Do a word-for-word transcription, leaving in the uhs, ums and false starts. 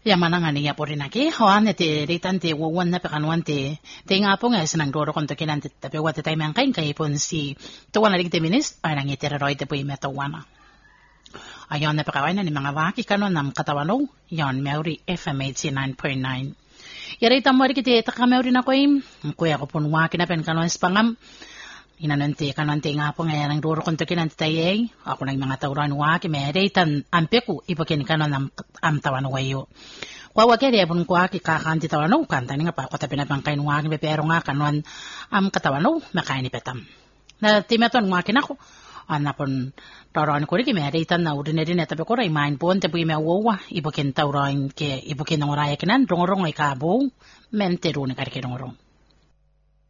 Yamana ngani ya pori naki hoan te ritan te wawan na pekanuan te te ngapo nga senang doro konto kinan te tapi wa te taimang kain kai pun si to wana ring te minis ay nang itera roi te pui meta wana ayon na pekawan ni mga waki kanon nam katawano yon meuri F M eighty-nine point nine yari tamori kiti taka meuri na koim kuya ko pun waki na pen kanon spangam inanonte kanonte nga po nga nang duro konto kinan tayeng ako nang mga tauran wa ki mere tan ampeku ipakin kanon am am tawano wayo kwa wa kere pun kwa ki kakanti tawano kan tani nga pa ko tapin ang kain wa ki pero nga kanon am katawano makaini petam na timeton wa kinako anapon tauran ko ki mere tan na udine din tabi ko ray main pon te pui me wa ipakin tauran ke ipakin ng raya kinan rongorong ay kabo mente ro ni karke rongorong